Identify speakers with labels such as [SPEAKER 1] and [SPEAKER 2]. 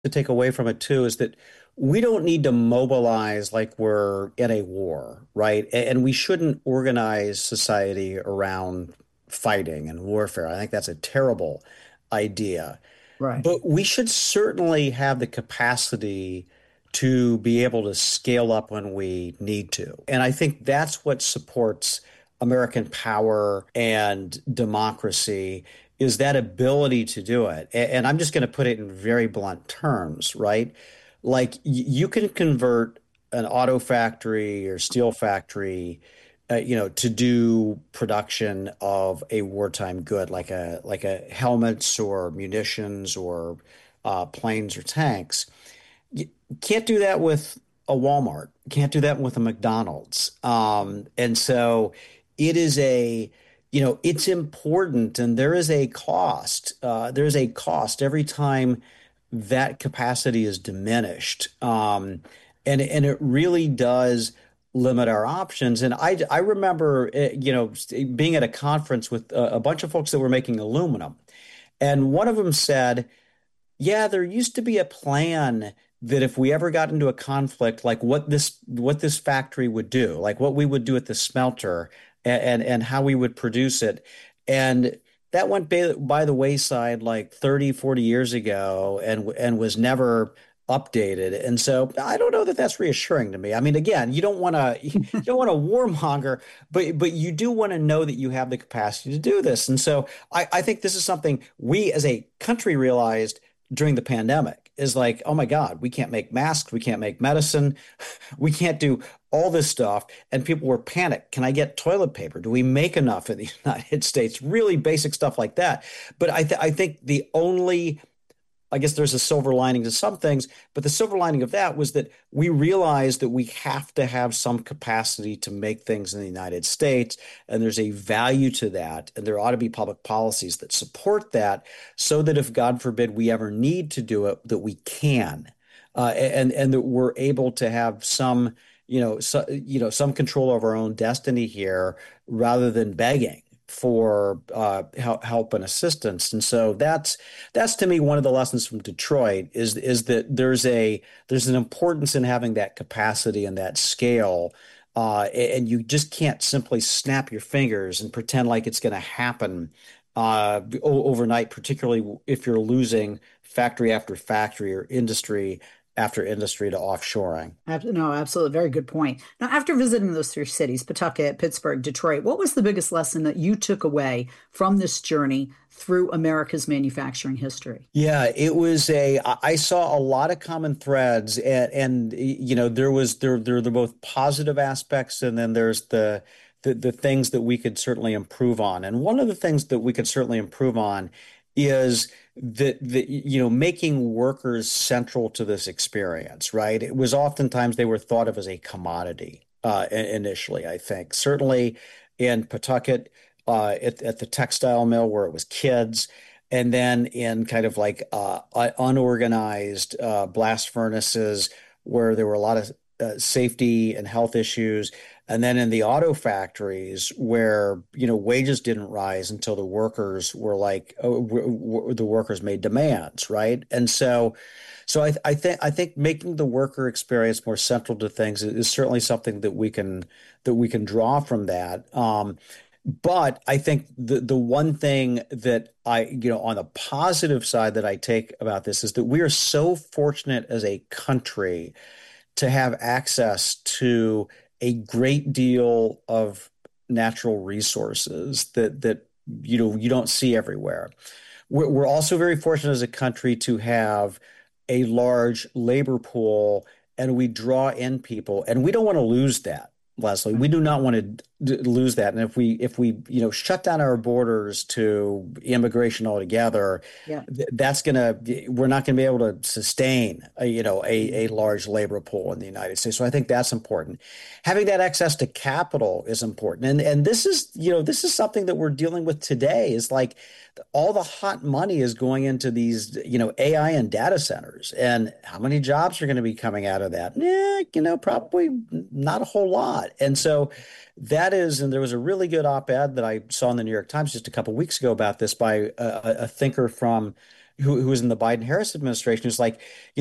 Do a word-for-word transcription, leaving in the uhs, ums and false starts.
[SPEAKER 1] to take away from it too is that we don't need to mobilize like we're in a war, right? A- And we shouldn't organize society around fighting and warfare. I think that's a terrible idea.
[SPEAKER 2] Right.
[SPEAKER 1] But we should certainly have the capacity to be able to scale up when we need to. And I think that's what supports American power and democracy is that ability to do it. And I'm just going to put it in very blunt terms, right? Like you can convert an auto factory or steel factory, uh, you know, to do production of a wartime good, like a like a helmets or munitions or uh, planes or tanks. You can't do that with a Walmart. Can't do that with a McDonald's. Um, and so it is a, you know, it's important, and there is a cost. Uh, there is a cost every time that capacity is diminished. Um, and and it really does limit our options. And I I remember, uh, you know, being at a conference with a, a bunch of folks that were making aluminum, and one of them said, yeah, there used to be a plan that if we ever got into a conflict, like what this what this factory would do, like what we would do at the smelter and and, and how we would produce it. And that went by, by the wayside like thirty, forty years ago and and was never updated. And so I don't know that that's reassuring to me. I mean, again, you don't want to you don't want to warmonger, but but you do want to know that you have the capacity to do this. And so I, I think this is something we as a country realized during the pandemic is like, oh my God, we can't make masks, we can't make medicine, we can't do all this stuff. And people were panicked. Can I get toilet paper? Do we make enough in the United States? Really basic stuff like that. But I, th I think the only I guess there's a silver lining to some things, but the silver lining of that was that we realized that we have to have some capacity to make things in the United States, and there's a value to that, and there ought to be public policies that support that, so that if God forbid we ever need to do it, that we can, uh, and and that we're able to have some, you know, so, you know, some control of our own destiny here, rather than begging for uh, help and assistance. And so that's that's to me one of the lessons from Detroit is is that there's a there's an importance in having that capacity and that scale. Uh, and you just can't simply snap your fingers and pretend like it's going to happen uh, overnight, particularly if you're losing factory after factory or industry after industry to offshoring.
[SPEAKER 2] Ab- No, absolutely. Very good point. Now, after visiting those three cities, Pawtucket, Pittsburgh, Detroit, what was the biggest lesson that you took away from this journey through America's manufacturing history?
[SPEAKER 1] Yeah, it was a, I saw a lot of common threads and, and you know, there was, there, there are the both positive aspects and then there's the, the, the things that we could certainly improve on. And one of the things that we could certainly improve on is that, the, you know, making workers central to this experience, right? It was oftentimes they were thought of as a commodity uh, initially, I think. Certainly in Pawtucket, uh, at, at the textile mill where it was kids, and then in kind of like uh, unorganized uh, blast furnaces where there were a lot of uh, safety and health issues. And then in the auto factories where, you know, wages didn't rise until the workers were like, oh, w w the workers made demands, right? And so, so I, I think I think making the worker experience more central to things is, is certainly something that we can that we can draw from that. Um, but I think the the one thing that I, you know, on the positive side that I take about this is that we are so fortunate as a country to have access to a great deal of natural resources that that you know you don't see everywhere. We're, we're also very fortunate as a country to have a large labor pool, and we draw in people, and we don't want to lose that, Leslie. We do not want to lose that. And if we if we you know shut down our borders to immigration altogether,
[SPEAKER 2] Yeah.
[SPEAKER 1] that's gonna we're not going to be able to sustain a, you know a, a large labor pool in the United States. So I think that's important. Having that access to capital is important, and and this is you know this is something that we're dealing with today. Is like all the hot money is going into these you know A I and data centers, and how many jobs are going to be coming out of that? Yeah, you know probably not a whole lot. And so that is, and there was a really good op-ed that I saw in the New York Times just a couple of weeks ago about this by a, a thinker from who, who was in the Biden Harris administration, who's like,